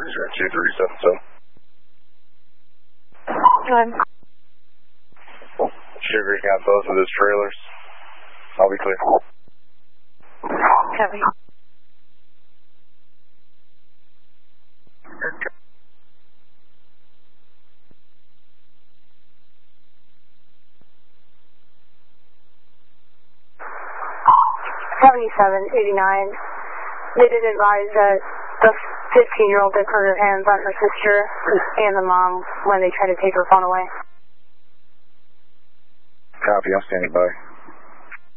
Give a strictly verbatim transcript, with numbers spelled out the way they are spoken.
zero two three seven seven. Good. Sugar's got both of his trailers. I'll be clear. Copy. seventy-seven eighty-nine. They did advise that the fifteen-year-old did put her hands on her sister and the mom when they tried to take her phone away. Copy, I'm standing by.